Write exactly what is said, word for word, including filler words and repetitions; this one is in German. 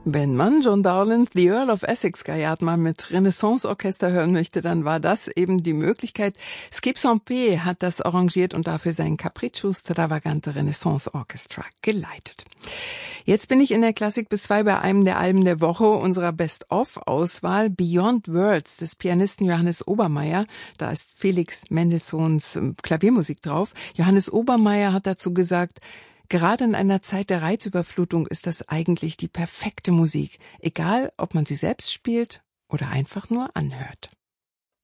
Wenn man John Dowland, The Earl of Essex Gaillard mal mit Renaissance-Orchester hören möchte, dann war das eben die Möglichkeit. Skip Sampé hat das arrangiert und dafür sein Capriccio Stravagante Renaissance Orchestra geleitet. Jetzt bin ich in der Klassik bis zwei bei einem der Alben der Woche unserer Best-of-Auswahl, Beyond Words des Pianisten Johannes Obermaier. Da ist Felix Mendelssohns Klaviermusik drauf. Johannes Obermaier hat dazu gesagt: Gerade in einer Zeit der Reizüberflutung ist das eigentlich die perfekte Musik, egal ob man sie selbst spielt oder einfach nur anhört.